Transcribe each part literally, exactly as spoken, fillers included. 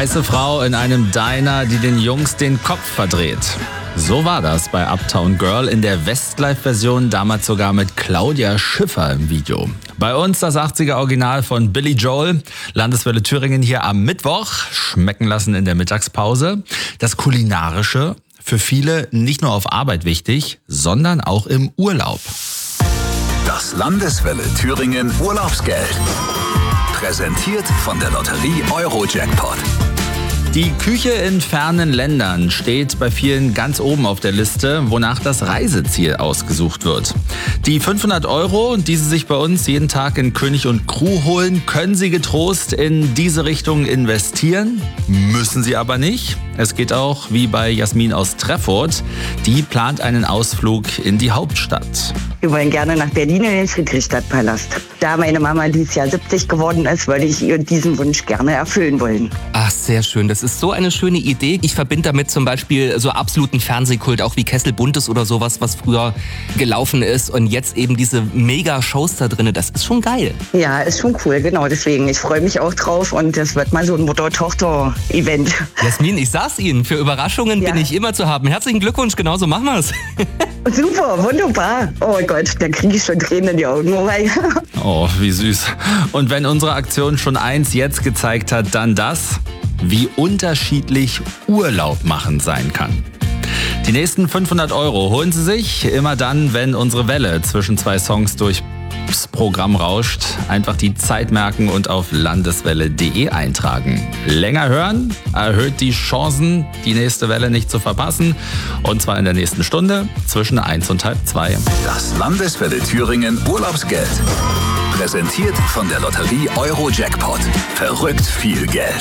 Heiße Frau in einem Diner, die den Jungs den Kopf verdreht. So war das bei Uptown Girl in der Westlife-Version, damals sogar mit Claudia Schiffer im Video. Bei uns das achtziger Original von Billy Joel. Landeswelle Thüringen hier am Mittwoch. Schmecken lassen in der Mittagspause. Das Kulinarische, für viele nicht nur auf Arbeit wichtig, sondern auch im Urlaub. Das Landeswelle Thüringen Urlaubsgeld. Präsentiert von der Lotterie Euro-Jackpot. Die Küche in fernen Ländern steht bei vielen ganz oben auf der Liste, wonach das Reiseziel ausgesucht wird. Die fünfhundert Euro, die Sie sich bei uns jeden Tag in König und Crew holen, können Sie getrost in diese Richtung investieren, müssen Sie aber nicht. Es geht auch wie bei Jasmin aus Treffurt, die plant einen Ausflug in die Hauptstadt. Wir wollen gerne nach Berlin in den Friedrichstadtpalast. Da meine Mama dieses Jahr siebzig geworden ist, würde ich ihr diesen Wunsch gerne erfüllen wollen. Ach, sehr schön. Das ist so eine schöne Idee. Ich verbinde damit zum Beispiel so absoluten Fernsehkult, auch wie Kessel Buntes oder sowas, was früher gelaufen ist. Und jetzt eben diese Mega-Shows da drin. Das ist schon geil. Ja, ist schon cool, genau. Deswegen, ich freue mich auch drauf und das wird mal so ein Mutter-Tochter-Event. Jasmin, ich sag's Ihnen, für Überraschungen ja. bin ich immer zu haben. Herzlichen Glückwunsch, genauso machen wir's. Super, wunderbar. Oh Gott, da kriege ich schon Tränen in die Augen. Oh, wie süß. Und wenn unsere Aktion schon eins jetzt gezeigt hat, dann das, wie unterschiedlich Urlaub machen sein kann. Die nächsten fünfhundert Euro holen Sie sich immer dann, wenn unsere Welle zwischen zwei Songs durchs Programm rauscht. Einfach die Zeit merken und auf landeswelle punkt de eintragen. Länger hören erhöht die Chancen, die nächste Welle nicht zu verpassen. Und zwar in der nächsten Stunde zwischen eins und halb zwei. Das Landeswelle Thüringen Urlaubsgeld. Präsentiert von der Lotterie Euro-Jackpot. Verrückt viel Geld.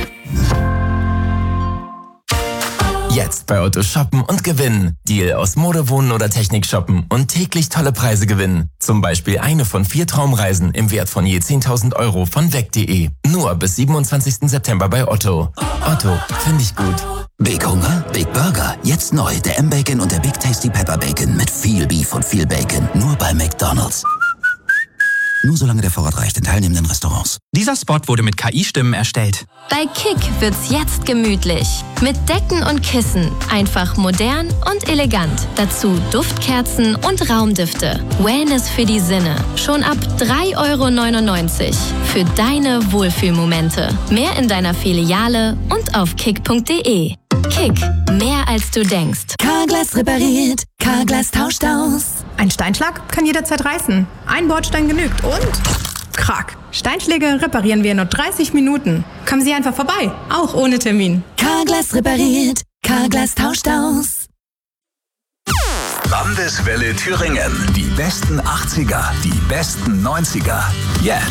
Jetzt bei Otto shoppen und gewinnen. Deal aus Mode, Wohnen oder Technik shoppen und täglich tolle Preise gewinnen. Zum Beispiel eine von vier Traumreisen im Wert von je zehntausend Euro von weg punkt de. Nur bis siebenundzwanzigsten September bei Otto. Otto, finde ich gut. Big Hunger, Big Burger. Jetzt neu der M-Bacon und der Big Tasty Pepper Bacon mit viel Beef und viel Bacon. Nur bei McDonald's. Nur solange der Vorrat reicht in teilnehmenden Restaurants. Dieser Spot wurde mit K I-Stimmen erstellt. Bei Kick wird's jetzt gemütlich. Mit Decken und Kissen. Einfach modern und elegant. Dazu Duftkerzen und Raumdüfte. Wellness für die Sinne. Schon ab drei Euro neunundneunzig. Für deine Wohlfühlmomente. Mehr in deiner Filiale und auf kick punkt de. Kick. Mehr als du denkst. Carglass repariert. Carglass tauscht aus. Ein Steinschlag kann jederzeit reißen. Ein Bordstein genügt und... Krack. Steinschläge reparieren wir in nur dreißig Minuten. Kommen Sie einfach vorbei, auch ohne Termin. Carglass repariert. Carglass tauscht aus. Landeswelle Thüringen. Die besten achtziger, die besten neunziger. Jetzt.